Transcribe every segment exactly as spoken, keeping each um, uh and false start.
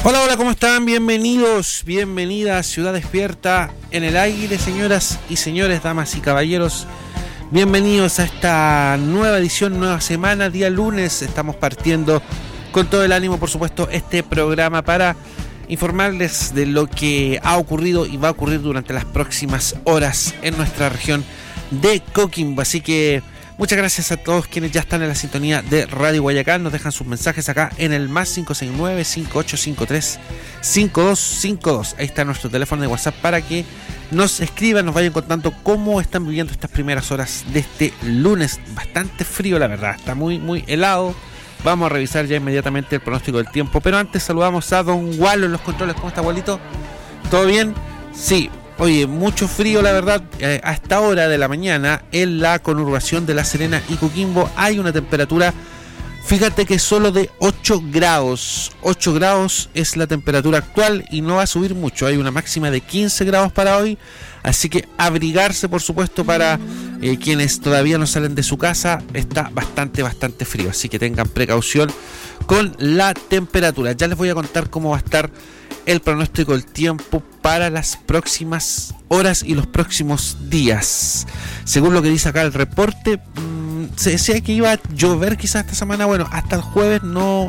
Hola, hola, ¿cómo están? Bienvenidos, bienvenidas, Ciudad Despierta en el aire, señoras y señores, damas y caballeros. Bienvenidos a esta nueva edición, nueva semana, día lunes. Estamos partiendo con todo el ánimo, por supuesto, este programa para informarles de lo que ha ocurrido y va a ocurrir durante las próximas horas en nuestra región de Coquimbo. Así que muchas gracias a todos quienes ya están en la sintonía de Radio Guayacán. Nos dejan sus mensajes acá en el más cinco seis nueve, cinco ocho cinco tres, cinco dos cinco dos. Ahí está nuestro teléfono de WhatsApp para que nos escriban, nos vayan contando cómo están viviendo estas primeras horas de este lunes. Bastante frío, la verdad, está muy, muy helado. Vamos a revisar ya inmediatamente el pronóstico del tiempo, pero antes saludamos a Don Walo en los controles. ¿Cómo está, abuelito? ¿Todo bien? Sí. Oye, mucho frío, la verdad, eh, a esta hora de la mañana en la conurbación de La Serena y Coquimbo hay una temperatura, fíjate que solo de ocho grados. ocho grados es la temperatura actual y no va a subir mucho. Hay una máxima de quince grados para hoy, así que abrigarse, por supuesto, para eh, quienes todavía no salen de su casa. Está bastante, bastante frío, así que tengan precaución con la temperatura. Ya les voy a contar cómo va a estar el pronóstico del tiempo para las próximas horas y los próximos días. Según lo que dice acá el reporte, mmm, se decía que iba a llover quizás esta semana. Bueno, hasta el jueves no.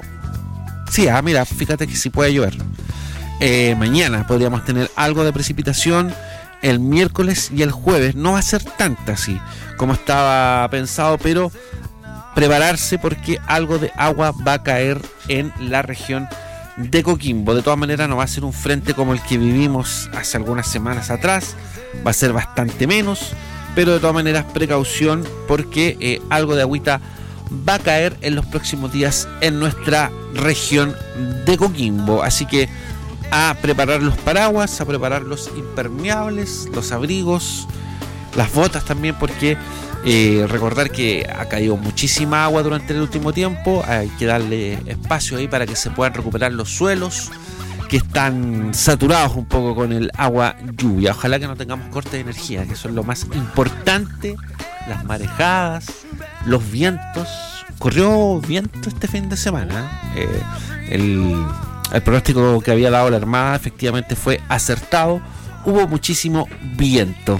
Sí, ah, mira, fíjate que sí puede llover. Eh, mañana podríamos tener algo de precipitación. El miércoles y el jueves no va a ser tanta así como estaba pensado, pero prepararse porque algo de agua va a caer en la región de Coquimbo. De todas maneras, no va a ser un frente como el que vivimos hace algunas semanas atrás, va a ser bastante menos, pero de todas maneras precaución porque eh, algo de agüita va a caer en los próximos días en nuestra región de Coquimbo. Así que a preparar los paraguas, a preparar los impermeables, los abrigos, las botas también, porque Eh, recordar que ha caído muchísima agua durante el último tiempo. Hay que darle espacio ahí para que se puedan recuperar los suelos que están saturados un poco con el agua lluvia. Ojalá que no tengamos corte de energía, que eso es lo más importante. Las marejadas, los vientos. Corrió viento este fin de semana. Eh, el, el pronóstico que había dado la Armada efectivamente fue acertado. Hubo muchísimo viento.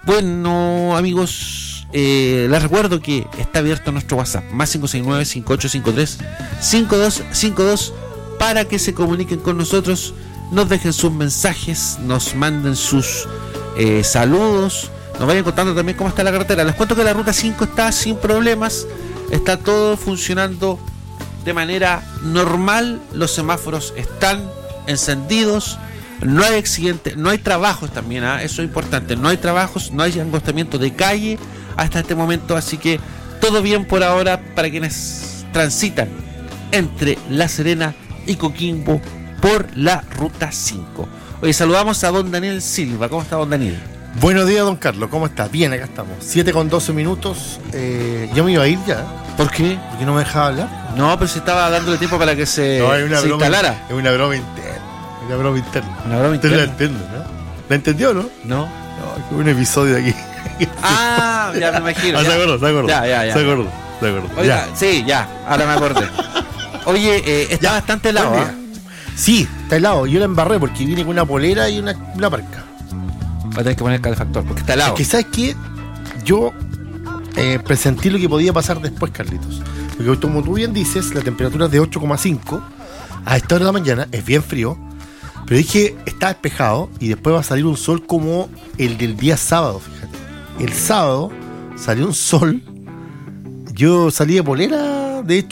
Bueno, amigos, Eh, les recuerdo que está abierto nuestro WhatsApp más cinco seis nueve, cinco ocho cinco tres, cinco dos cinco dos para que se comuniquen con nosotros, nos dejen sus mensajes, nos manden sus eh, saludos, nos vayan contando también cómo está la carretera. Les cuento que la ruta cinco está sin problemas, está todo funcionando de manera normal, los semáforos están encendidos, no hay accidentes, no hay trabajos también, ¿eh? Eso es importante, no hay trabajos, no hay angostamiento de calle hasta este momento, así que todo bien por ahora para quienes transitan entre La Serena y Coquimbo por la ruta cinco. Hoy saludamos a don Daniel Silva. ¿Cómo está, don Daniel? Buenos días, don Carlos, ¿cómo está? Bien, acá estamos, siete con doce minutos. eh, Yo me iba a ir ya. ¿Por qué? ¿Por qué no me dejaba hablar? No, pero si estaba dándole tiempo para que se, no, es una se broma, instalara. Es una broma interna. Una broma interna. Una broma Usted interna. la entiende, ¿no? ¿La entendió, no? No. No, es un episodio de aquí. Ah, ya me imagino. Ah, ya. se acordó, se acordó. Ya, ya, ya. Se acordó, se acordó. Oiga, Ya. sí, ya, ahora me acordé. Oye, eh, está Ya, bastante helado, buen ¿eh? día. Sí, está helado. Yo la embarré porque vine con una polera y una, una parca. Va a tener que poner el calefactor porque está helado. Es que, ¿sabes qué? Yo eh, presentí lo que podía pasar después, Carlitos. Porque como tú bien dices, la temperatura es de ocho coma cinco. A esta hora de la mañana es bien frío. Pero dije, está despejado y después va a salir un sol como el del día sábado, fíjate. El sábado salió un sol. Yo salí de polera, de hecho